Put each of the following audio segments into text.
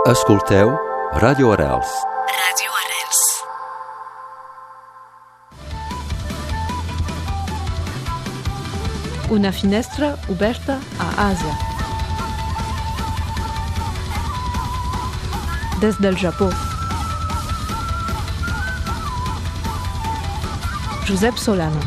Escolteu Ràdio Arrels. Ràdio Arrels. Una finestra oberta a Àsia. Des del Japó. Josep Solano.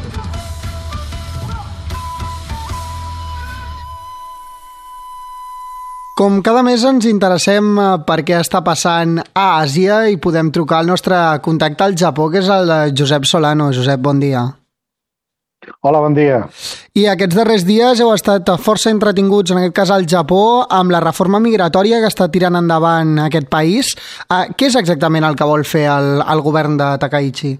Com cada mes ens interessem per què està passant a Àsia i podem trucar al nostre contacte al Japó, que és el Josep Solano. Josep, bon dia. Hola, bon dia. I aquests darrers dies heu estat força entretinguts, en aquest cas al Japó, amb la reforma migratòria que està tirant endavant aquest país. Què és exactament el que vol fer el govern de Takaichi?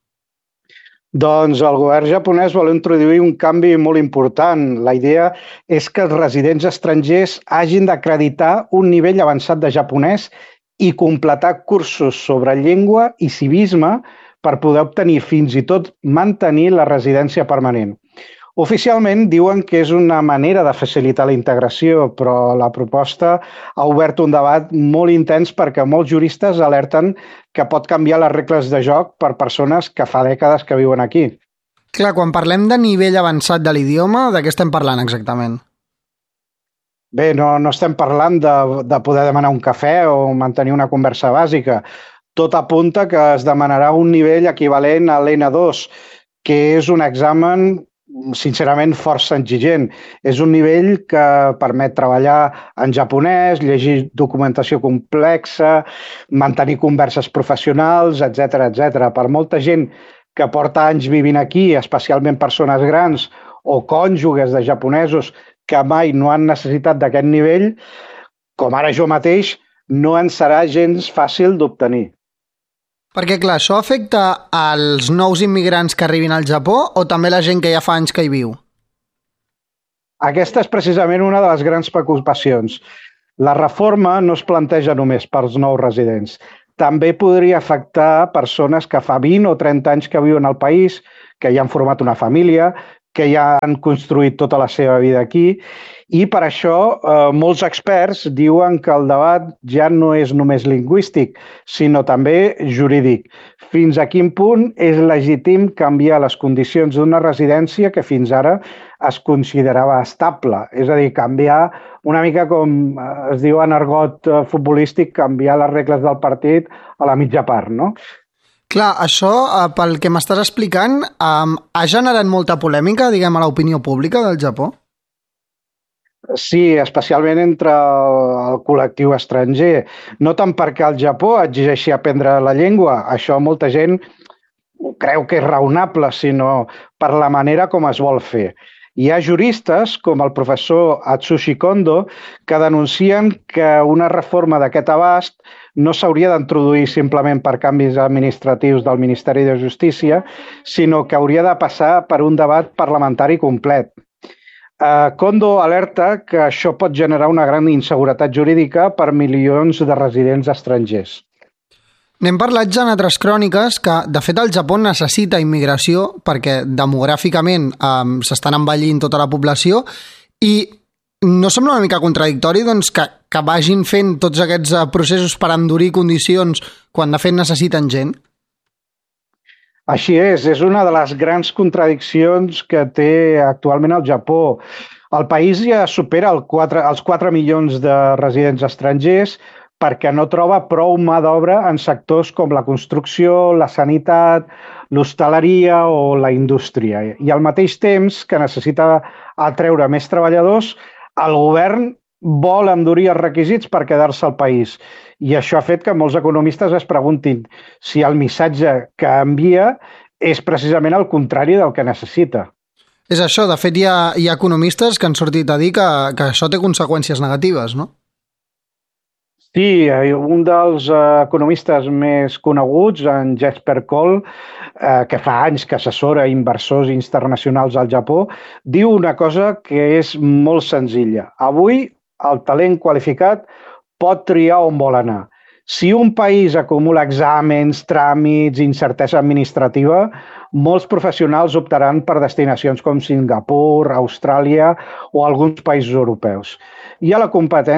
Doncs el govern japonès vol introduir un canvi molt important. La idea és que els residents estrangers hagin d'acreditar un nivell avançat de japonès i completar cursos sobre llengua i civisme per poder obtenir fins i tot mantenir la residència permanent. Oficialment diuen que és una manera de facilitar la integració, però la proposta ha obert un debat molt intens perquè molts juristes alerten que pot canviar les regles de joc per persones que fa dècades que viuen aquí. Clar, quan parlem de nivell avançat de l'idioma, de què estem parlant exactament? Bé, no estem parlant de poder demanar un cafè o mantenir una conversa bàsica. Tot apunta que es demanarà un nivell equivalent a l'N2, que és un examen sincerament força exigent. És un nivell que permet treballar en japonès, llegir documentació complexa, mantenir converses professionals, etc etc. Per molta gent que porta anys vivint aquí, especialment persones grans o cònjuges de japonesos que mai no han necessitat d'aquest nivell, com ara jo mateix, no ens serà gens fàcil d'obtenir. Perquè, clar, això afecta als nous immigrants que arribin al Japó o també la gent que ja fa anys que hi viu? Aquesta és precisament una de les grans preocupacions. La reforma no es planteja només pels nous residents. També podria afectar persones que fa 20 o 30 anys que viuen al país, que ja han format una família, que ja han construït tota la seva vida aquí, i per això molts experts diuen que el debat ja no és només lingüístic, sinó també jurídic. Fins a quin punt és legítim canviar les condicions d'una residència que fins ara es considerava estable? És a dir, canviar una mica com es diu en argot futbolístic, canviar les regles del partit a la mitja part, no? Clar, això, pel que m'estàs explicant, ha generat molta polèmica, diguem, a l'opinió pública del Japó? Sí, especialment entre el col·lectiu estranger. No tant perquè el Japó exigeixi aprendre la llengua, això molta gent creu que és raonable, sinó per la manera com es vol fer. Hi ha juristes, com el professor Atsushi Kondo, que denuncien que una reforma d'aquest abast no s'hauria d'introduir simplement per canvis administratius del Ministeri de Justícia, sinó que hauria de passar per un debat parlamentari complet. Kondo alerta que això pot generar una gran inseguretat jurídica per milions de residents estrangers. N'hem parlat ja en altres cròniques que, de fet, el Japó necessita immigració perquè demogràficament s'estan envellint tota la població i no sembla una mica contradictori doncs, que vagin fent tots aquests processos per endurir condicions quan, de fet, necessiten gent? Així és una de les grans contradiccions que té actualment el Japó. El país ja supera els 4 milions de residents estrangers perquè no troba prou mà d'obra en sectors com la construcció, la sanitat, l'hostaleria o la indústria. I al mateix temps que necessita atreure més treballadors, el govern vol endurir els requisits per quedar-se al país. I això ha fet que molts economistes es preguntin si el missatge que envia és precisament el contrari del que necessita. És això, de fet hi ha economistes que han sortit a dir que això té conseqüències negatives, no? Sí, un dels economistes més coneguts, en Jesper Koll, que fa anys que assessora inversors internacionals al Japó, diu una cosa que és molt senzilla. Avui el talent qualificat pot triar on vol anar. Si un país acumula exàmens, tràmits, incertesa administrativa, molts professionals optaran per destinacions com Singapur, Austràlia o alguns països europeus. Hi ha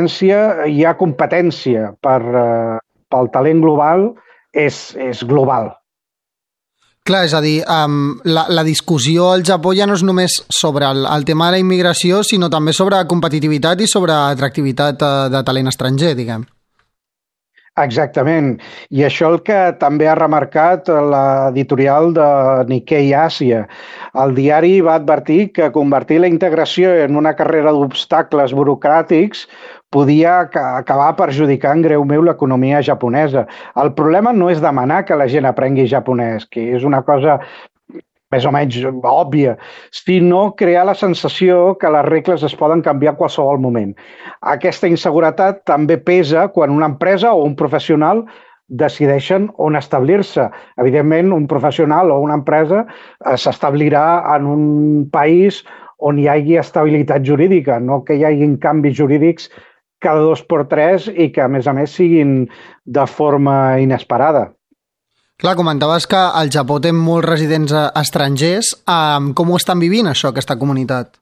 competència pel talent global, és global. Clar, és a dir, la discussió al Japó ja no és només sobre el tema de la immigració, sinó també sobre competitivitat i sobre atractivitat de talent estranger, diguem. Exactament. I això el que també ha remarcat l'editorial de Nikkei Àsia. El diari va advertir que convertir la integració en una carrera d'obstacles burocràtics podia acabar perjudicant greument l'economia japonesa. El problema no és demanar que la gent aprengui japonès, que és una cosa més o menys òbvia, sinó crear la sensació que les regles es poden canviar a qualsevol moment. Aquesta inseguretat també pesa quan una empresa o un professional decideixen on establir-se. Evidentment, un professional o una empresa s'establirà en un país on hi hagi estabilitat jurídica, no que hi hagi canvis jurídics cada 2 per 3 i que, a més siguin de forma inesperada. Clar, comentaves que el Japó té molts residents estrangers. Com ho estan vivint, això, aquesta comunitat?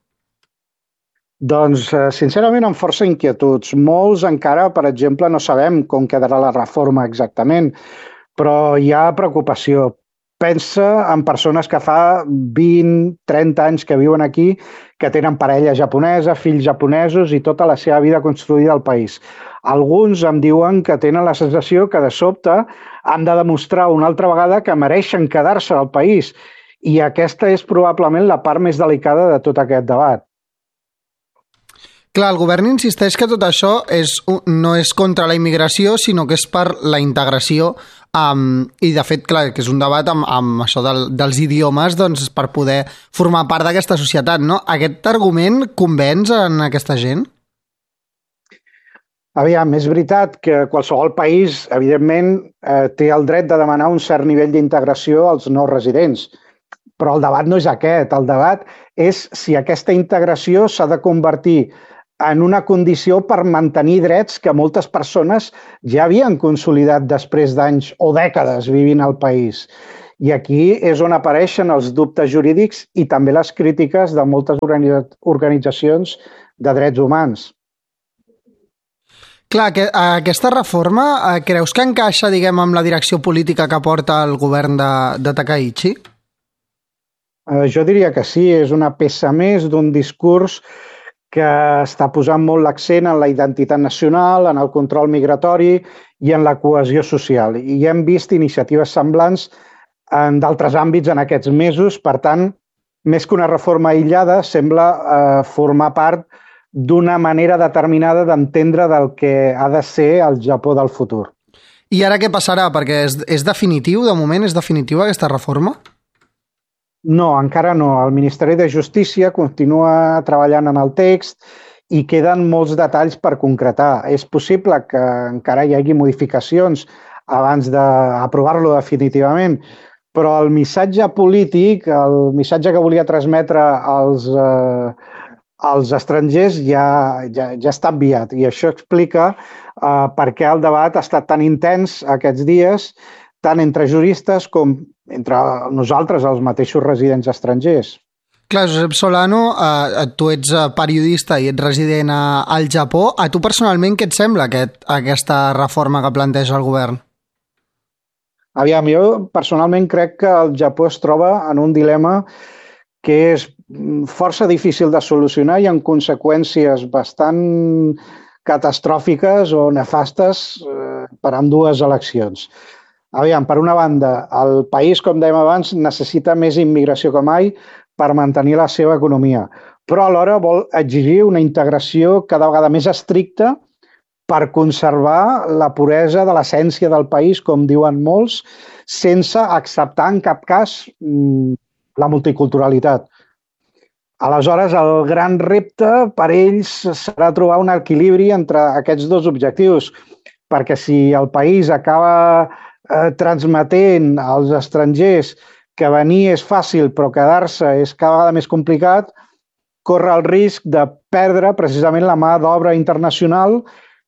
Doncs, sincerament, amb força inquietuds. Molts encara, per exemple, no sabem com quedarà la reforma exactament, però hi ha preocupació. Pensa en persones que fa 20, 30 anys que viuen aquí, que tenen parella japonesa, fills japonesos i tota la seva vida construïda al país. Alguns em diuen que tenen la sensació que de sobte han de demostrar una altra vegada que mereixen quedar-se al país i aquesta és probablement la part més delicada de tot aquest debat. Clar, el govern insisteix que tot això no és contra la immigració, sinó que és per la integració i, de fet, clar, que és un debat amb això dels idiomes doncs, per poder formar part d'aquesta societat, no? Aquest argument convenç en aquesta gent? Aviam, és veritat que qualsevol país, evidentment, té el dret de demanar un cert nivell d'integració als nous residents, però el debat no és aquest. El debat és si aquesta integració s'ha de convertir en una condició per mantenir drets que moltes persones ja havien consolidat després d'anys o dècades vivint al país. I aquí és on apareixen els dubtes jurídics i també les crítiques de moltes organitzacions de drets humans. Clar, aquesta reforma creus que encaixa, diguem, amb la direcció política que porta el govern de Takaichi? Jo diria que sí, és una peça més d'un discurs que està posant molt l'accent en la identitat nacional, en el control migratori i en la cohesió social. I hem vist iniciatives semblants en d'altres àmbits en aquests mesos. Per tant, més que una reforma aïllada, sembla formar part d'una manera determinada d'entendre del que ha de ser el Japó del futur. I ara què passarà? Perquè és definitiu, de moment és definitiva aquesta reforma? No, encara no. El Ministeri de Justícia continua treballant en el text i queden molts detalls per concretar. És possible que encara hi hagi modificacions abans d'aprovar-lo definitivament, però el missatge polític, el missatge que volia transmetre als estrangers ja està enviat i això explica per què el debat ha estat tan intens aquests dies, tant entre juristes com entre nosaltres, els mateixos residents estrangers. Clar, Josep Solano, tu ets periodista i ets resident al Japó. A tu personalment què et sembla aquesta reforma que planteja el govern? Aviam, jo personalment crec que el Japó es troba en un dilema que és força difícil de solucionar i amb conseqüències bastant catastròfiques o nefastes per ambdues eleccions. Aviam, per una banda, el país, com dèiem abans, necessita més immigració que mai per mantenir la seva economia, però alhora vol exigir una integració cada vegada més estricta per conservar la puresa de l'essència del país, com diuen molts, sense acceptar en cap cas la multiculturalitat. Aleshores, el gran repte per ells serà trobar un equilibri entre aquests dos objectius, perquè si el país acaba transmetent als estrangers que venir és fàcil però quedar-se és cada vegada més complicat, corre el risc de perdre precisament la mà d'obra internacional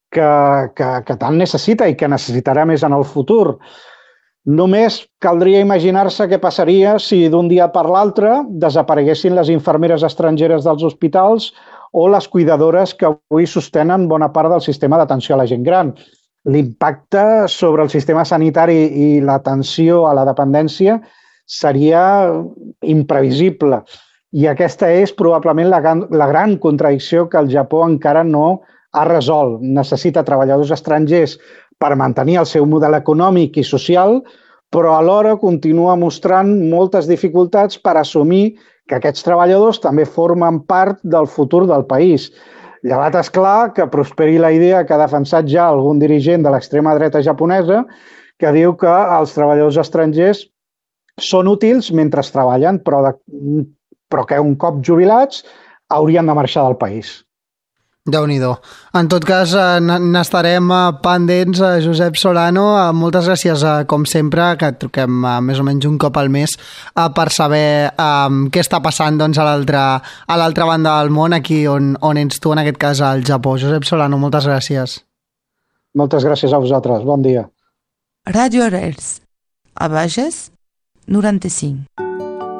que tant necessita i que necessitarà més en el futur. Només caldria imaginar-se què passaria si d'un dia per l'altre desapareguessin les infermeres estrangeres dels hospitals o les cuidadores que avui sostenen bona part del sistema d'atenció a la gent gran. L'impacte sobre el sistema sanitari i l'atenció a la dependència seria imprevisible. I aquesta és probablement la gran contradicció que el Japó encara no ha resolt. Necessita treballadors estrangers per mantenir el seu model econòmic i social, però alhora continua mostrant moltes dificultats per assumir que aquests treballadors també formen part del futur del país. Llevat és clar que prosperi la idea que ha defensat ja algun dirigent de l'extrema dreta japonesa que diu que els treballadors estrangers són útils mentre treballen, però que un cop jubilats haurien de marxar del país. Déu-n'hi-do. En tot cas, n'estarem pendents, Josep Solano. Moltes gràcies, com sempre, que et truquem més o menys un cop al mes per saber què està passant doncs, a l'altra banda del món, aquí on ets tu, en aquest cas al Japó. Josep Solano, moltes gràcies. Moltes gràcies a vosaltres. Bon dia. Ràdio Arrels, a Bages, 95.